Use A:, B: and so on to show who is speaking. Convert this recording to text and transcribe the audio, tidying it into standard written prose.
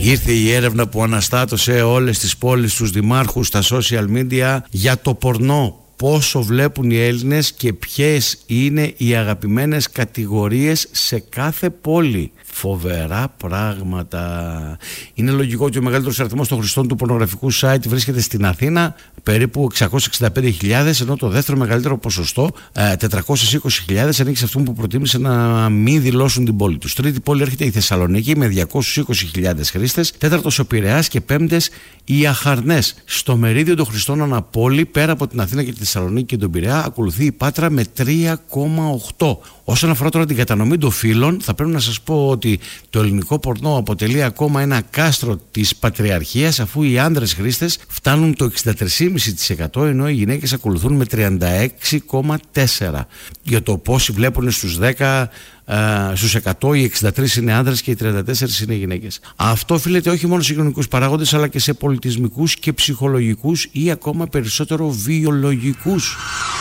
A: Ήρθε η έρευνα που αναστάτωσε όλες τις πόλεις, τους δημάρχους, στα social media για το πορνό. Πόσο βλέπουν οι Έλληνες και ποιες είναι οι αγαπημένες κατηγορίες σε κάθε πόλη. Φοβερά πράγματα. Είναι λογικό ότι ο μεγαλύτερος αριθμός των χρηστών του πορνογραφικού site βρίσκεται στην Αθήνα, περίπου 665.000, ενώ το δεύτερο μεγαλύτερο ποσοστό, 420.000, ανήκει σε αυτούς που προτίμησε να μην δηλώσουν την πόλη τους. Τρίτη πόλη έρχεται η Θεσσαλονίκη με 220.000 χρήστες, τέταρτος ο Πειραιάς και πέμπτες οι Αχαρνές. Στο μερίδιο των χρηστών αναπόλη, πέρα από την Αθήνα και τη Θεσσαλονίκη και τον Πειραιά, ακολουθεί η Πάτρα με 3,8. Όσον αφορά τώρα την κατανομή των φύλων, θα πρέπει να σας πω ότι το ελληνικό πορνό αποτελεί ακόμα ένα κάστρο της πατριαρχίας, αφού οι άνδρες χρήστες φτάνουν το 63,5%, ενώ οι γυναίκες ακολουθούν με 36,4%. Για το πόσοι βλέπουν στους 10, στους 100, οι 63 είναι άνδρες και οι 34 είναι γυναίκες. Αυτό οφείλεται όχι μόνο σε κοινωνικούς παράγοντες, αλλά και σε πολιτισμικούς και ψυχολογικούς ή ακόμα περισσότερο βιολογικούς.